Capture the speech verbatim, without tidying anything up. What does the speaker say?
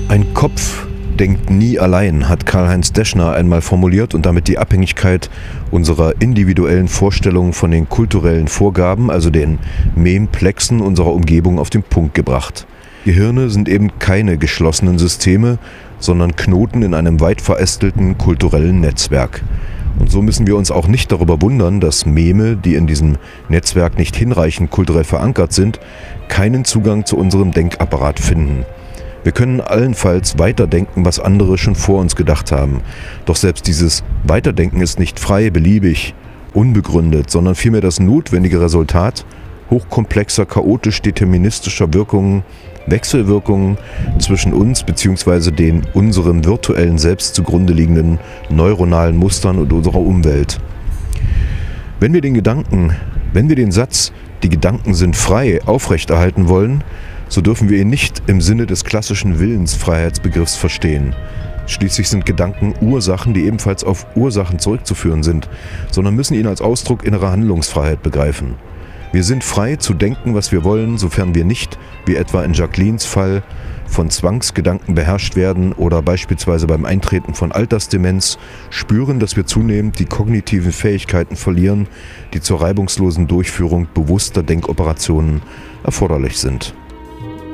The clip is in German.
Ein Kopf denkt nie allein, hat Karl-Heinz Deschner einmal formuliert und damit die Abhängigkeit unserer individuellen Vorstellungen von den kulturellen Vorgaben, also den Memplexen unserer Umgebung, auf den Punkt gebracht. Gehirne sind eben keine geschlossenen Systeme, sondern Knoten in einem weit verästelten kulturellen Netzwerk. Und so müssen wir uns auch nicht darüber wundern, dass Meme, die in diesem Netzwerk nicht hinreichend kulturell verankert sind, keinen Zugang zu unserem Denkapparat finden. Wir können allenfalls weiterdenken, was andere schon vor uns gedacht haben. Doch selbst dieses Weiterdenken ist nicht frei, beliebig, unbegründet, sondern vielmehr das notwendige Resultat hochkomplexer, chaotisch-deterministischer Wirkungen, Wechselwirkungen zwischen uns bzw. den unserem virtuellen Selbst zugrunde liegenden neuronalen Mustern und unserer Umwelt. Wenn wir den Gedanken, wenn wir den Satz, die Gedanken sind frei, aufrechterhalten wollen, so dürfen wir ihn nicht im Sinne des klassischen Willensfreiheitsbegriffs verstehen. Schließlich sind Gedanken Ursachen, die ebenfalls auf Ursachen zurückzuführen sind, sondern müssen ihn als Ausdruck innerer Handlungsfreiheit begreifen. Wir sind frei zu denken, was wir wollen, sofern wir nicht, wie etwa in Jacquelines Fall, von Zwangsgedanken beherrscht werden oder beispielsweise beim Eintreten von Altersdemenz spüren, dass wir zunehmend die kognitiven Fähigkeiten verlieren, die zur reibungslosen Durchführung bewusster Denkoperationen erforderlich sind.